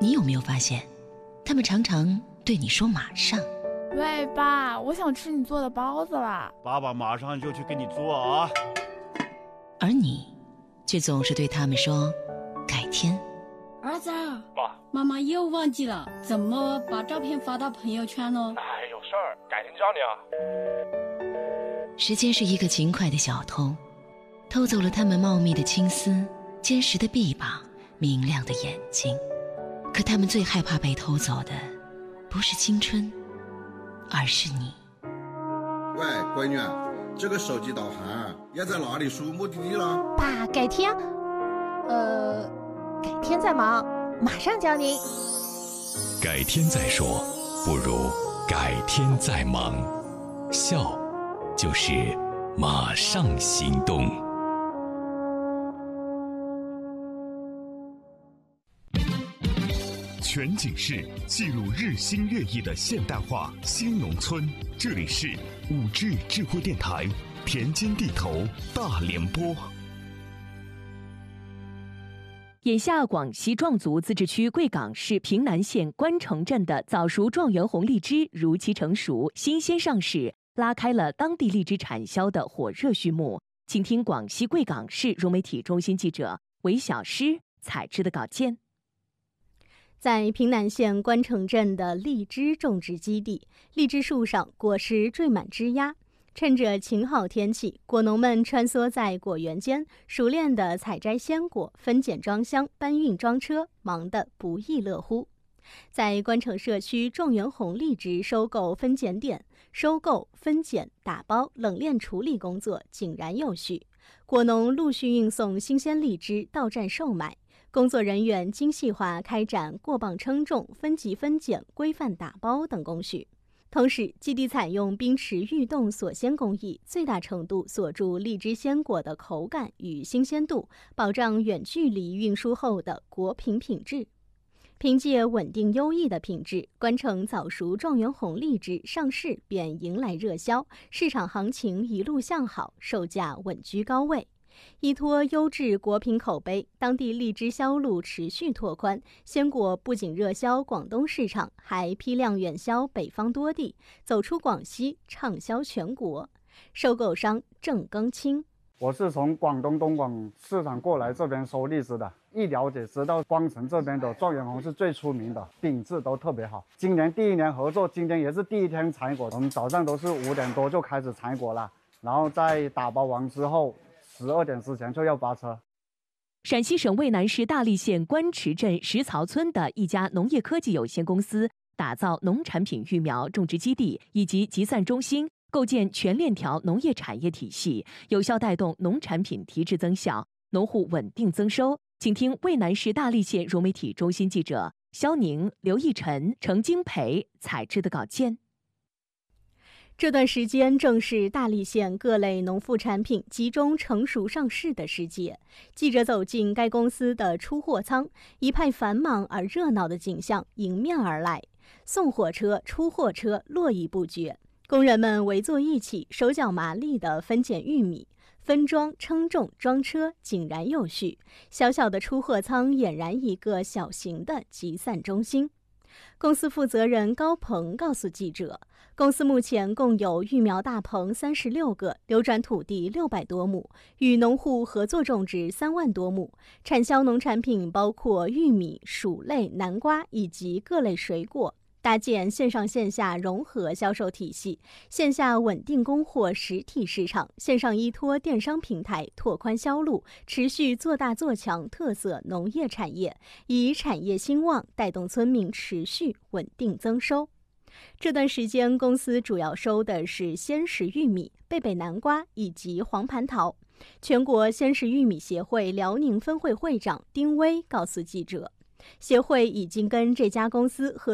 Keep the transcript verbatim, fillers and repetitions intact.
你有没有发现，他们常常对你说马上。 喂，爸，我想吃你做的包子啦。 爸爸马上就去给你做啊。 而你却总是对他们说改天。 儿子， 爸， 妈妈又忘记了怎么把照片发到朋友圈了。 哎，有事儿，改天教你啊。 时间是一个勤快的小偷，偷走了他们茂密的青丝、坚实的臂膀、明亮的眼睛。可他们最害怕被偷走的不是青春，而是你。 喂，闺女，这个手机导航要在哪里输目的地了？ 爸，改天，呃，改天再忙，马上教您。 改天再说，不如改天再忙。笑，就是马上行动。 全景式记录日新月异的现代化新农村，这里是五 G 智慧电台田间地头大联播。 眼下，广西壮族自治区贵港市平南县关城镇的早熟状元红荔枝如期成熟，新鲜上市，拉开了当地荔枝产销的火热序幕。请听广西贵港市融媒体中心记者韦小诗采制的稿件。 在平南县关城镇的荔枝种植基地，荔枝树上果实缀满枝桠。趁着晴好天气，果农们穿梭在果园间，熟练地采摘鲜果，分拣装箱，搬运装车，忙得不亦乐乎。在关城社区状元红荔枝收购分拣点，收购、分拣、打包、冷链处理工作井然有序，果农陆续运送新鲜荔枝到站售卖。工作人员精细化开展过磅称重、分级分拣、规范打包等工序。同时，基地采用冰池预冻锁鲜工艺，最大程度锁住荔枝鲜果的口感与新鲜度，保障远距离运输后的果品品质。凭借稳定优异的品质，关城早熟状元红荔枝上市便迎来热销，市场行情一路向好，售价稳居高位。依托优质果品口碑，当地荔枝销路持续拓宽，鲜果不仅热销广东市场，还批量远销北方多地，走出广西，畅销全国。收购商郑庚清， 我是从广东东莞市场过来这边收荔枝的，一了解知道关城这边的状元红是最出名的，品质都特别好。今年第一年合作，今天也是第一天采果，我们早上都是五点多就开始采果了，然后在打包完之后十二点之前就要发车。 陕西省渭南市大荔县关池镇石槽村的一家农业科技有限公司打造农产品育苗种植基地以及集散中心，构建全链条农业产业体系，有效带动农产品提质增效，农户稳定增收。请听渭南市大荔县融媒体中心记者肖宁、刘义晨、程金培采制的稿件。这段时间正是大荔县各类农副产品集中成熟上市的时节。记者走进该公司的出货仓，一派繁忙而热闹的景象迎面而来，送货车、出货车络绎不绝，工人们围坐一起，手脚麻利地分拣玉米，分装、称重、装车井然有序。小小的出货仓俨然一个小型的集散中心。公司负责人高鹏告诉记者，公司目前共有育苗大棚三十六个，流转土地六百多亩，与农户合作种植三万多亩，产销农产品包括玉米、薯类、南瓜以及各类水果。搭建线上线下融合销售体系，线下稳定供货实体市场，线上依托电商平台拓宽销路，持续做大做强特色农业产业，以产业兴旺带动村民持续稳定增收。这段时间，公司主要收的是鲜食玉米、贝贝南瓜以及黄蟠桃。全国鲜食玉米协会辽宁分会会长丁威告诉记者，协会已经跟这家公司合